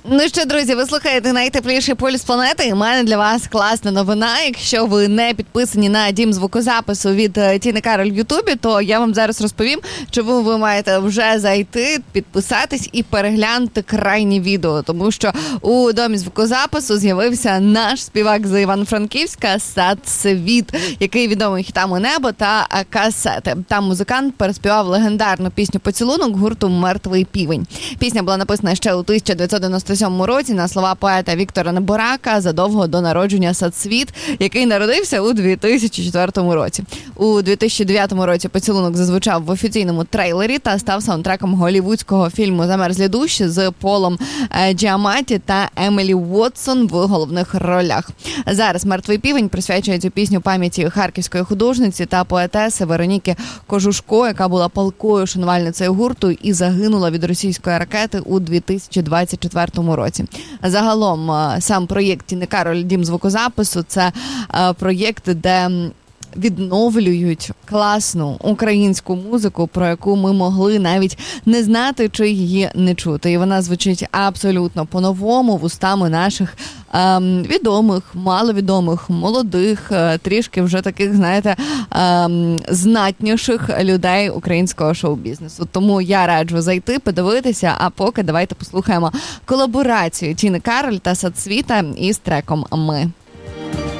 Ну що, друзі, ви слухаєте найтепліший полюс планети, і в мене для вас класна новина. Якщо ви не підписані на дім звукозапису від Тіни Кароль в Ютубі, то я вам зараз розповім, чому ви маєте вже зайти, підписатись і переглянути крайні відео. Тому що у домі звукозапису з'явився наш співак з Івано-Франківська Сад-Світ, який відомий хітами «Небо» та «Касети». Там музикант переспівав легендарну пісню «Поцілунок» гурту «Мертвий півень». Пісня була написана ще у 1997 році на слова поета Віктора Неборака задовго до народження Сад-Світ, який народився у 2004 році. У 2009 році «Поцілунок» зазвучав в офіційному трейлері та став саундтреком голлівудського фільму «Замерзлі душі» з Полом Джіаматті та Емілі Уотсон в головних ролях. Зараз «Мертвий півень» присвячує цю пісню пам'яті харківської художниці та поетеси Вероніки Кожушко, яка була палкою шанувальницею гурту і загинула від російської ракети у 2024 році. Загалом сам проєкт Тіни Кароль «Дім звукозапису» – це проєкт, де відновлюють класну українську музику, про яку ми могли навіть не знати чи її не чути. І вона звучить абсолютно по-новому вустами наших відомих, маловідомих, молодих, трішки вже таких, знаєте, знатніших людей українського шоу-бізнесу. Тому я раджу зайти, подивитися, а поки давайте послухаємо колаборацію Тіни Кароль та Сад-Світа із треком «Ми».